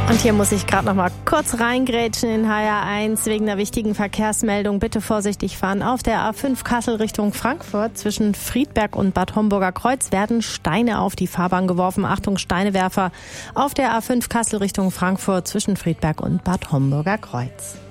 Und hier muss ich gerade noch mal kurz reingrätschen in HR1 wegen einer wichtigen Verkehrsmeldung. Bitte vorsichtig fahren. Auf der A5 Kassel Richtung Frankfurt zwischen Friedberg und Bad Homburger Kreuz werden Steine auf die Fahrbahn geworfen. Achtung, Steinewerfer auf der A5 Kassel Richtung Frankfurt zwischen Friedberg und Bad Homburger Kreuz.